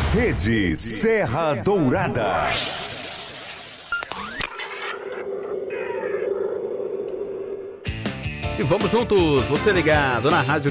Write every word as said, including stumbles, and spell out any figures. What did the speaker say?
Rede Serra Dourada. E vamos juntos, você ligado na Rádio